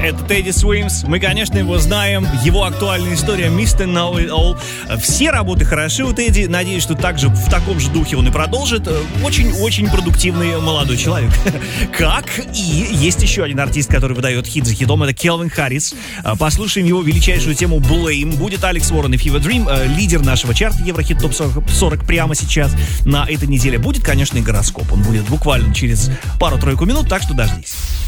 это Teddy Swims. Мы, конечно, его знаем. Его актуальная история Mr. Know It All. Все работы хороши у Тедди. Надеюсь, что также в таком же духе он и продолжит. Очень-очень продуктивный молодой человек. Как и есть еще один артист, который выдает хит за хитом. Это Келвин Харрис. Послушаем его величайшую тему Blame. Будет Алекс Уоррен и Fever Dream. Лидер нашего чарта Еврохит Топ 40 прямо сейчас на этой неделе. Будет, конечно, и гороскоп. Он будет буквально через пару-тройку минут, так что дождись.